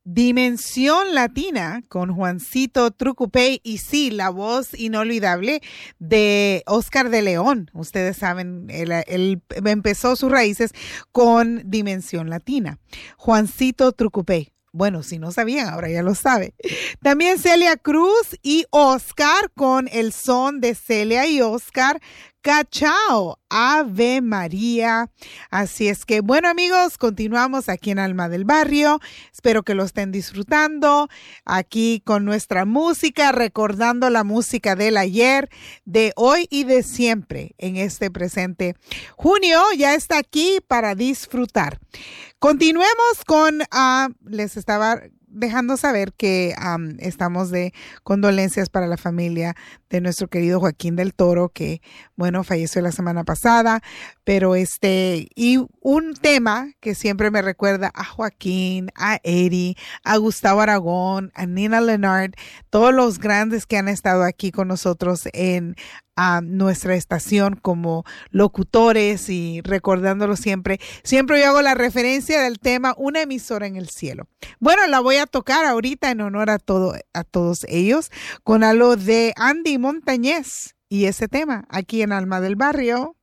Dimensión Latina con Juancito Trucupey y sí, la voz inolvidable de Oscar de León. Ustedes saben, él empezó sus raíces con Dimensión Latina. Juancito Trucupey. Bueno, si no sabían, ahora ya lo sabe. También Celia Cruz y Oscar con el son de Celia y Oscar. Cachao, Ave María. Así es que, bueno amigos, continuamos aquí en Alma del Barrio. Espero que lo estén disfrutando aquí con nuestra música, recordando la música del ayer, de hoy y de siempre en este presente. Junio ya está aquí para disfrutar. Continuemos con, les estaba dejando saber que estamos de condolencias para la familia de nuestro querido Joaquín del Toro, que, bueno, falleció la semana pasada, pero y un tema que siempre me recuerda a Joaquín, a Eddie, a Gustavo Aragón, a Nina Leonard, todos los grandes que han estado aquí con nosotros en nuestra estación como locutores y recordándolo siempre. Siempre yo hago la referencia del tema Una emisora en el cielo. Bueno, la voy a tocar ahorita en honor a todos ellos con algo de Andy Montañez y ese tema aquí en Alma del Barrio.